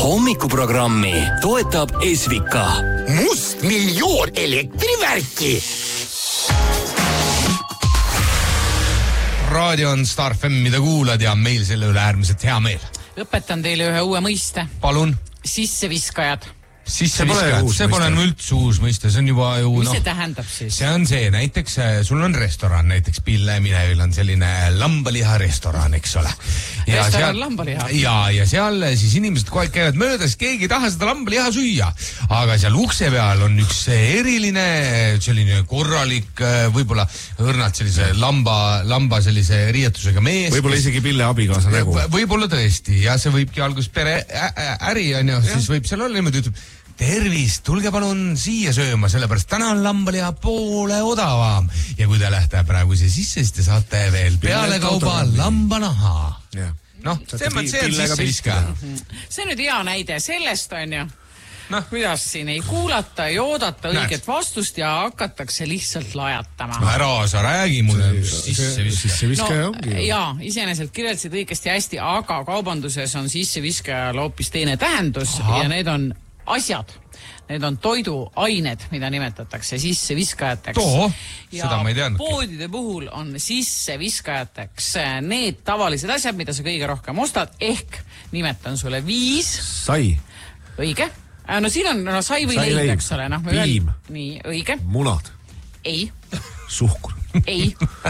Hommikuprogrammi toetab Esvika. Must miljoon elektrivärki. Raadio on Star FM, mida kuulad ja meil selle üle äärmiselt hea meel. Õpetan teile ühe uue mõiste. Palun. Sisseviskajad. Sisseviskajad, see pole üldse uus mõiste, see on juba ju... Mis see tähendab siis? See on see, näiteks sul on restoran, näiteks Pille Minevil on selline lambaliha restoran, eks ole. Restoran lambaliha? Ja seal siis inimesed kogu aeg käivad möödas, keegi ei taha seda lambaliha süüa. Aga seal ukse peal on üks eriline, selline korralik, võib-olla õrnalt sellise lamba sellise riietusega mees. Võib-olla isegi Pille abikaasa nägu. Võib-olla tõesti, ja see võibki algus pere äri, on ju, siis võib seal olla niimoodi, ütleb, tervist, tulge palun siia sööma, sellepärast täna on lambaliha poole odavam. Ja kui te lähte praegu siia sisse, siis te saate veel peale kauba lambanaha. Noh, see on sisseviska. See on nüüd hea näide sellest, on ju. Kuidas siin ei kuulata, ei oodata õiget vastust ja hakatakse lihtsalt lajatama. Ära sa räägi mulle sisseviskaja ongi. Jaa, iseenesest kirjeldasid õigesti hästi, aga kaubanduses on sisseviskajal hoopis teine tähendus ja need on asjad. Need on toiduained, mida nimetatakse sisseviskajateks. Seda ma ei teadnud. Poodide puhul on sisseviskajateks need tavalised asjad, mida sa kõige rohkem ostad, ehk nimetan sulle 5. Sai. Õige. No siin on sai või leib, eks ole. Piim. Nii, õige. Munad. Ei. Suhkur. Ei.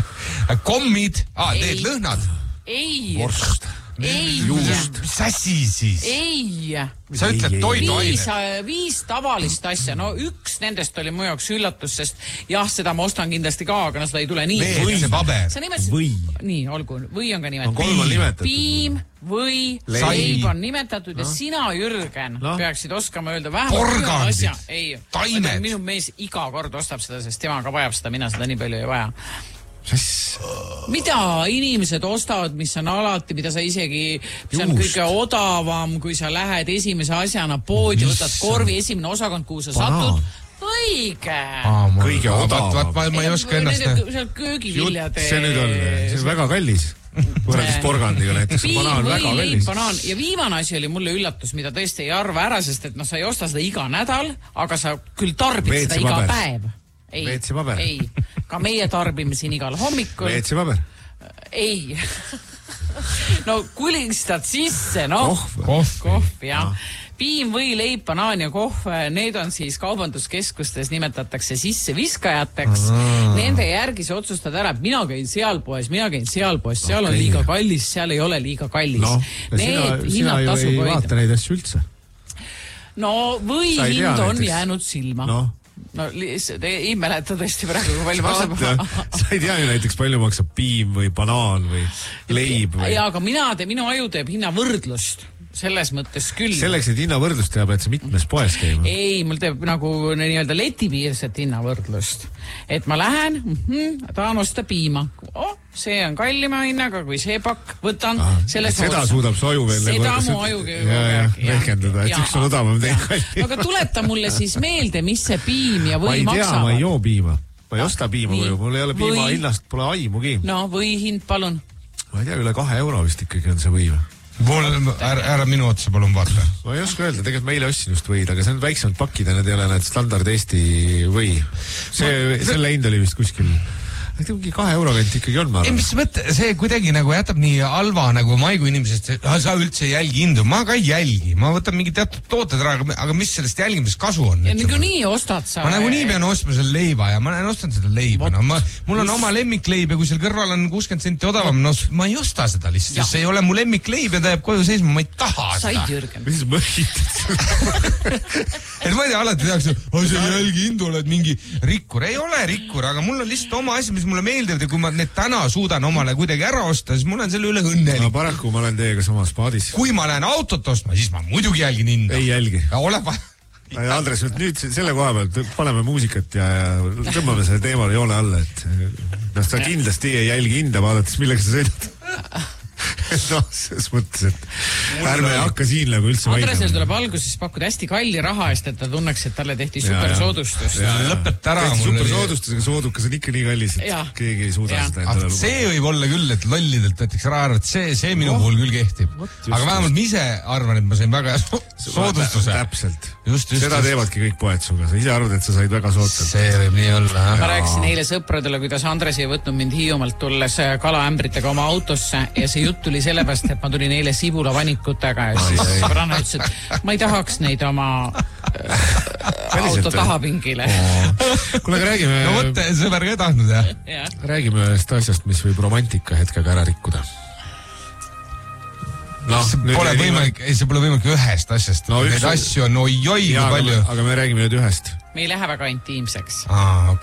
Kommid. Need lõhnad. Ei. Vorst. Ei. Juust. Mis asi siis? Ei. Sa ütled toiduaine. 5 tavalist asja. No üks nendest oli mu jaoks üllatus, sest jah, seda ma ostan kindlasti ka, aga seda ei tule nii. See paber. Või. Nii, olgu. Või on ka nimetatud. Kolm on nimetatud. Piim, või, leib on nimetatud ja sina, Jürgen, peaksid oskama öelda vähemalt asja. Ei. Taimed. Minu mees iga kord ostab seda, sest tema ka vajab seda, mina seda nii palju ei vaja. Mida inimesed ostavad, mis on alati, mida sa isegi, mis on kõige odavam, kui sa lähed esimese asjana poodi, võtad korvi, esimene osakond, kuhu sa satud. Õige. Kõige odavam. Ma ei oska ennast näha. Seal köögiviljade. See nüüd on, see on väga kallis. Võrreldes porgandiga näiteks. Piim või leib, banaan. Ja viimane asi oli mulle üllatus, mida tõesti ei arva ära, sest et sa ei osta seda iga nädal, aga sa küll tarbid seda iga päev. WC-paber. Ei, ka meie tarbime siin igal hommikul. WC-paber. Ei. No kulistad sisse, Kohv, jah. Piim või leib, banaan ja kohv, need on siis kaubanduskeskustes nimetatakse sisseviskajateks. Nende järgi sa otsustad ära, mina käin seal poes, seal on liiga kallis, seal ei ole liiga kallis. Sina ju ei vaata neid asju üldse. No või hind on jäänud silma. No ei mäleta tõesti praegu, kui palju maksab. Sa ei tea ju näiteks palju maksab piim või banaan või leib või... Ja, aga minu aju teeb hinnavõrdlust. Selles mõttes küll. Selleks, et hinnavõrdlust teab, et sa mitmes poes käima? Ei, mul teeb nagu nii-öelda letipiirset hinnavõrdlust. Et ma lähen, tahan osta piima. See on kallima hinnaga, kui see pakk võtan. Seda suudab su aju veel. Seda mu aju rehkendada, et üks on odavam teine kallim. Aga tuleta mulle siis meelde, mis see piim ja või maksavad. Ma ei joo piima. Ma ei osta piima, mul ei ole piima hinnast, pole aimugi. No, või hind, palun. Ma ei tea, üle 2 euro vist ikkagi on see või. Ära minu otsa palun vaata. Ma ei oska öelda, tegelikult ma eile ostsin just võid, aga see on väiksemad pakid ja need ei ole need standard Eesti või. Selle hind oli vist kuskil. Mingi 2 euro kanti ikkagi on, ma arvan. Mis mõtte, see kuidagi nagu jätab nii halva nagu maigu inimesest, sa üldse ei jälgi hindu. Ma ka ei jälgi. Ma võtan mingi teatud tooted ära, aga mis sellest jälgimisest kasu on? Ja nagu nii ostad sa. Ma nagu nii pean ostma selle leiba ja ma ostan seda leiba. Mul on oma lemmikleib ja kui seal kõrval on 60 senti odavam, no ma ei osta seda lihtsalt. See ei ole mu lemmikleib ja ta jääb koju seisma, ma ei taha seda. Said, Jürgen. Mis mõhitad? Et ma ei tea, alati tehakse, sa ei jälgi hindu, oled mingi rikkur. Ei ole rikkur, aga mul on lihtsalt oma asi, mulle meeldivad ja kui ma need täna suudan omale kuidagi ära osta, siis mul on selle üle õnnelik. No paraku ma olen teiega samas paadis. Kui ma lähen autot ostma, siis ma muidugi jälgin hinda. Ei jälgi. Andres, nüüd selle koha pealt paneme muusikat ja tõmbame selle teemale joone alla, et sa kindlasti ei jälgi hinda vaadates, millega sa sõidad. noh, selles mõttes, et ärme hakka siin nagu üldse Andresel tuleb alguses pakkuda hästi kalli raha eest, et ta tunneks, et talle tehti supersoodustust. Lõpeta ära. Tehti supersoodustusega soodukas on ikka nii kallis, et keegi ei suuda seda endale lubada. See võib olla küll, et lollidelt võetakse raha arvata, see minu puhul küll kehtib. Aga vähemalt ma ise arvan, et ma sain väga soodustuse. Täpselt. Seda teevadki kõik poed suga. Sa ise arvad, et sa said väga sootelt. See võib nii olla. Ma rääkisin eile sõpradele, kuidas Andres ei võtnud mind Hiiumaalt tulles kalaämbritega oma autosse ja see jutt tuli sellepärast, et ma tulin eile sibulavanikutega ja siis sõbranna ütles, et ma ei tahaks neid oma auto tahapingile. Kuule, aga räägime... No võtte, sõber ka ei tahtnud, jah? Räägime ühest asjast, mis võib romantika hetkega ära rikkuda. See pole võimalik ühest asjast. Neid asju on oi-oi kui palju. Aga me räägime nüüd ühest. Me ei lähe väga intiimseks.